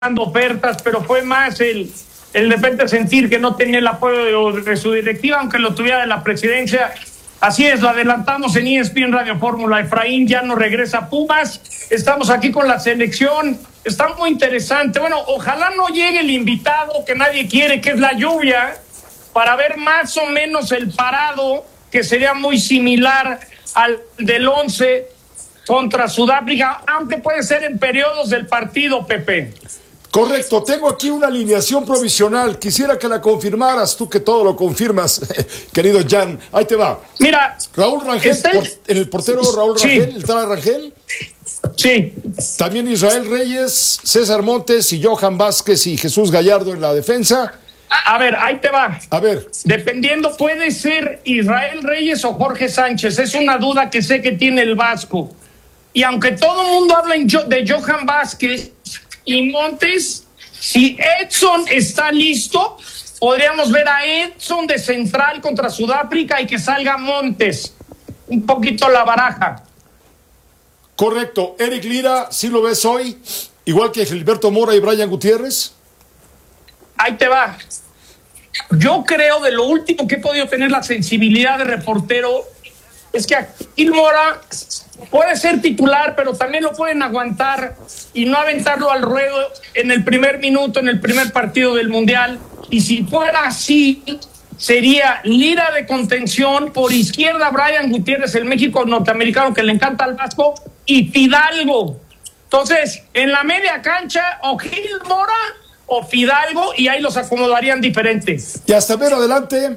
dando ofertas, pero fue más el de repente sentir que no tenía el apoyo de su directiva, aunque lo tuviera de la presidencia. Así es, lo adelantamos en ESPN Radio Fórmula. Efraín ya no regresa a Pumas. Estamos aquí con la selección. Está muy interesante. Bueno, ojalá no llegue el invitado que nadie quiere, que es la lluvia, para ver más o menos el parado, que sería muy similar al del 11 contra Sudáfrica, aunque puede ser en periodos del partido, Pepe. Correcto, tengo aquí una alineación provisional. Quisiera que la confirmaras, tú que todo lo confirmas, querido Jan. Ahí te va. Mira, Raúl Rangel, en el portero Raúl Rangel, ¿el Tala Rangel? Sí. También Israel Reyes, César Montes y Johan Vázquez y Jesús Gallardo en la defensa. A ver, ahí te va. A ver. Dependiendo, puede ser Israel Reyes o Jorge Sánchez. Es una duda que sé que tiene el Vasco. Y aunque todo el mundo habla de Johan Vázquez y Montes, si Edson está listo, podríamos ver a Edson de central contra Sudáfrica y que salga Montes. Un poquito la baraja. Correcto. Eric Lira, ¿sí lo ves hoy? Igual que Gilberto Mora y Brian Gutiérrez. Ahí te va. Yo creo, de lo último que he podido tener la sensibilidad de reportero, es que Gil Mora puede ser titular, pero también lo pueden aguantar y no aventarlo al ruedo en el primer minuto, en el primer partido del Mundial. Y si fuera así, sería Lira de contención, por izquierda Brian Gutiérrez, el México norteamericano que le encanta al Vasco, y Fidalgo. Entonces, en la media cancha, o Gil Mora o Fidalgo, y ahí los acomodarían diferentes. Y hasta ver adelante.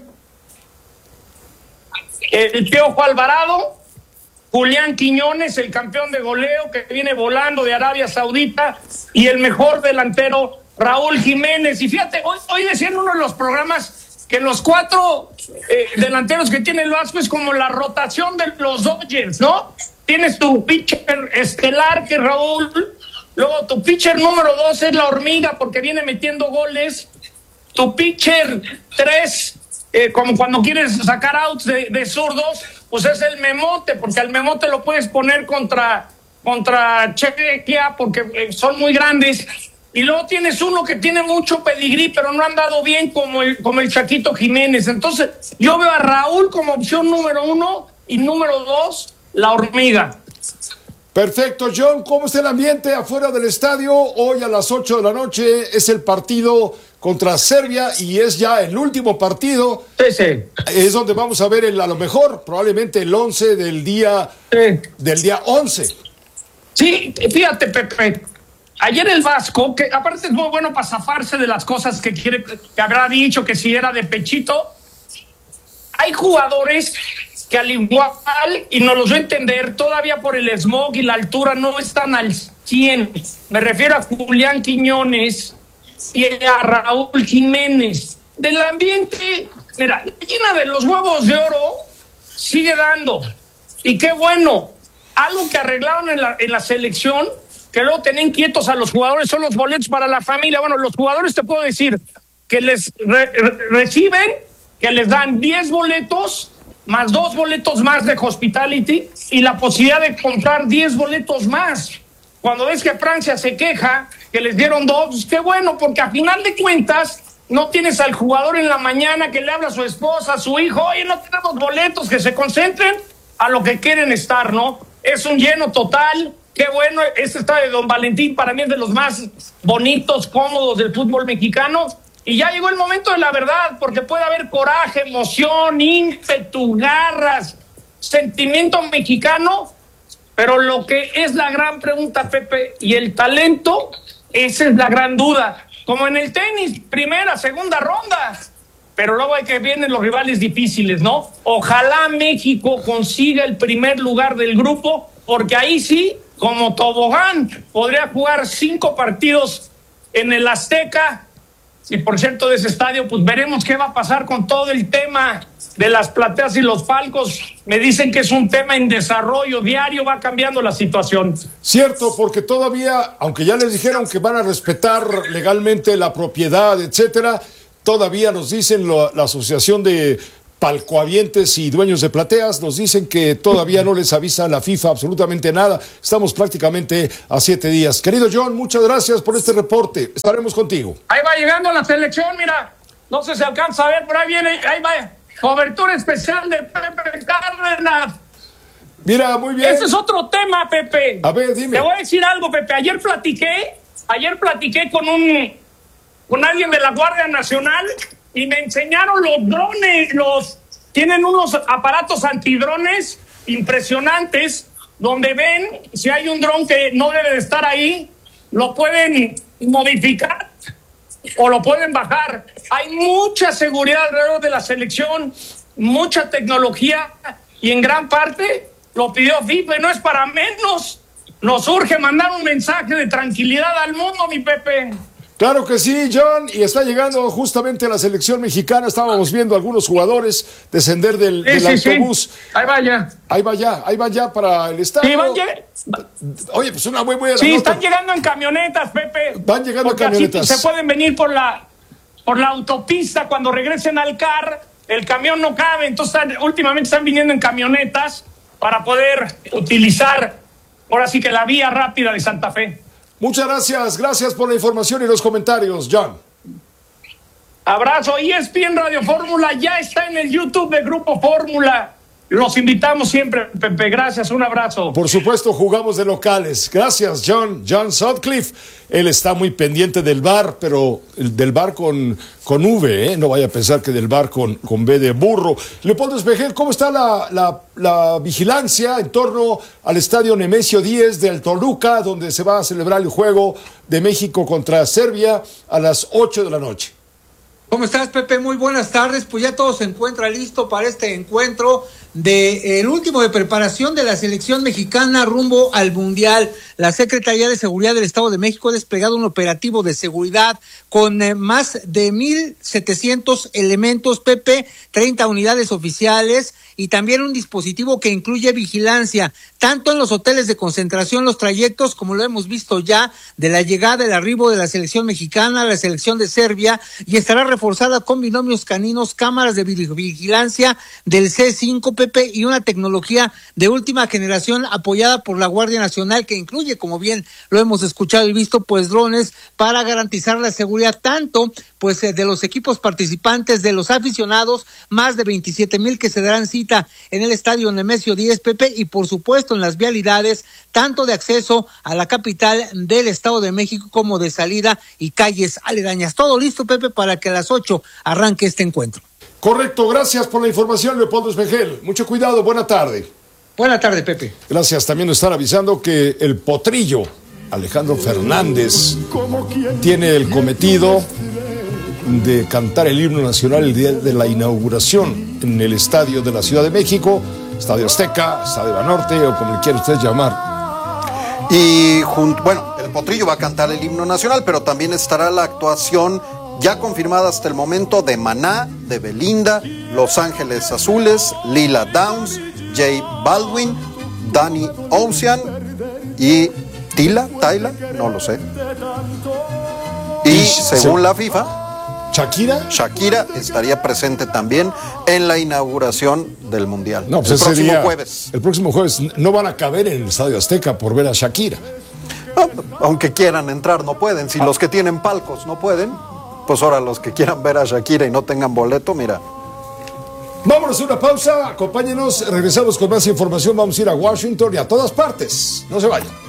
El Piojo Alvarado, Julián Quiñones, el campeón de goleo que viene volando de Arabia Saudita, y el mejor delantero, Raúl Jiménez. Y fíjate, hoy decía en uno de los programas que los cuatro delanteros que tiene el Vasco es como la rotación de los Dodgers, ¿no? Tienes tu pitcher estelar, que es Raúl. Luego tu pitcher número 2 es la Hormiga, porque viene metiendo goles. Tu pitcher 3, como cuando quieres sacar outs de zurdos, pues es el Memote, porque al Memote lo puedes poner contra Chequia, porque son muy grandes. Y luego tienes uno que tiene mucho pedigrí, pero no han dado bien, como el Chaquito Jiménez. Entonces, yo veo a Raúl como opción número 1 y número 2, la Hormiga. Perfecto, John. ¿Cómo está el ambiente afuera del estadio? Hoy a las 8 de la noche es el partido contra Serbia y es ya el último partido. Sí. Es donde vamos a ver a lo mejor, probablemente el 11 del día 11. Sí, fíjate, Pepe. Ayer el Vasco, que aparte es muy bueno para zafarse de las cosas que habrá dicho, que si era de pechito. Hay jugadores que al igual, y no los voy a entender, todavía por el smog y la altura no están al 100. Me refiero a Julián Quiñones y a Raúl Jiménez. Del ambiente, mira, la gallina de los huevos de oro sigue dando. Y qué bueno. Algo que arreglaron en la selección, que luego tenían quietos a los jugadores, son los boletos para la familia. Bueno, los jugadores, te puedo decir que les reciben, que les dan 10 boletos más 2 boletos más de hospitality y la posibilidad de comprar 10 boletos más. Cuando ves que Francia se queja que les dieron 2, pues qué bueno, porque a final de cuentas no tienes al jugador en la mañana que le habla a su esposa, a su hijo, oye, no tenemos boletos, que se concentren a lo que quieren estar, ¿no? Es un lleno total. Qué bueno, este estadio de Don Valentín para mí es de los más bonitos, cómodos del fútbol mexicano. Y ya llegó el momento de la verdad, porque puede haber coraje, emoción, ímpetu, garras, sentimiento mexicano, pero lo que es la gran pregunta, Pepe, y el talento, esa es la gran duda. Como en el tenis, primera, segunda ronda, pero luego hay que vienen los rivales difíciles, ¿no? Ojalá México consiga el primer lugar del grupo, porque ahí sí, como tobogán, podría jugar 5 partidos en el Azteca. Y por cierto, de ese estadio, pues veremos qué va a pasar con todo el tema de las plateas y los palcos. Me dicen que es un tema en desarrollo diario, va cambiando la situación. Cierto, porque todavía, aunque ya les dijeron que van a respetar legalmente la propiedad, etcétera, todavía nos dicen la Asociación de palcohabientes y dueños de plateas nos dicen que todavía no les avisa la FIFA absolutamente nada. Estamos prácticamente a 7 días. Querido John, muchas gracias por este reporte. Estaremos contigo. Ahí va llegando la selección, mira. No sé si se alcanza a ver, pero ahí viene, ahí va. Cobertura especial de Pepe Cárdenas. Mira, muy bien. Ese es otro tema, Pepe. A ver, dime. Te voy a decir algo, Pepe. Ayer platiqué con alguien de la Guardia Nacional y me enseñaron los drones. Tienen unos aparatos antidrones impresionantes donde ven si hay un dron que no debe de estar ahí, lo pueden modificar o lo pueden bajar. Hay mucha seguridad alrededor de la selección, mucha tecnología y en gran parte lo pidió FIFA y no es para menos. Nos urge mandar un mensaje de tranquilidad al mundo, mi Pepe. Claro que sí, John, y está llegando justamente la selección mexicana. Estábamos viendo a algunos jugadores descender del autobús. Sí. Ahí va ya para el estadio. Sí, Oye, pues una muy buena sí, nota. están llegando en camionetas, Pepe. Van llegando en porque camionetas. Así se pueden venir por la autopista cuando regresen al CAR. El camión no cabe, entonces últimamente están viniendo en camionetas para poder utilizar ahora sí que la vía rápida de Santa Fe. Muchas gracias por la información y los comentarios, John. Abrazo. ESPN Radio Fórmula ya está en el YouTube de Grupo Fórmula. Los invitamos siempre, Pepe. Gracias, un abrazo. Por supuesto, jugamos de locales. Gracias, John Sutcliffe. Él está muy pendiente del VAR, pero del VAR con V, ¿eh? No vaya a pensar que del VAR con B de burro. Leopoldo Espejel, ¿cómo está la vigilancia en torno al estadio Nemesio 10 del Toluca, donde se va a celebrar el juego de México contra Serbia a las 8 de la noche? ¿Cómo estás, Pepe? Muy buenas tardes. Pues ya todo se encuentra listo para este encuentro el último de preparación de la selección mexicana rumbo al Mundial. La Secretaría de Seguridad del Estado de México ha desplegado un operativo de seguridad con más de 1,700 elementos, Pepe, 30 unidades oficiales y también un dispositivo que incluye vigilancia, tanto en los hoteles de concentración, los trayectos, como lo hemos visto ya, de la llegada, el arribo de la selección mexicana, la selección de Serbia, y estará reforzada con binomios caninos, cámaras de vigilancia del C5, Pepe, y una tecnología de última generación apoyada por la Guardia Nacional, que incluye, como bien lo hemos escuchado y visto, pues drones para garantizar la seguridad tanto pues de los equipos participantes, de los aficionados, más de 27,000 que se darán cita en el estadio Nemesio 10, Pepe, y por supuesto en las vialidades, tanto de acceso a la capital del Estado de México como de salida y calles aledañas. Todo listo, Pepe, para que a las 8 arranque este encuentro. Correcto, gracias por la información, Leopoldo Espejel. Mucho cuidado, buena tarde. Buena tarde, Pepe. Gracias, también nos están avisando que el potrillo Alejandro Fernández tiene el cometido de cantar el himno nacional el día de la inauguración en el estadio de la Ciudad de México, Estadio Azteca, Estadio Banorte o como le quiera usted llamar. Y bueno, el potrillo va a cantar el himno nacional, pero también estará la actuación ya confirmada hasta el momento de Maná, de Belinda, Los Ángeles Azules, Lila Downs, J Balvin, Danny Ocean y Tyla, no lo sé. Y según la FIFA, Shakira estaría presente también en la inauguración del Mundial. No, pues el próximo jueves. El próximo jueves no van a caber en el Estadio Azteca por ver a Shakira. No, aunque quieran entrar, no pueden. Si los que tienen palcos no pueden, pues ahora los que quieran ver a Shakira y no tengan boleto, mira. Vámonos a una pausa, acompáñenos, regresamos con más información, vamos a ir a Washington y a todas partes. No se vayan.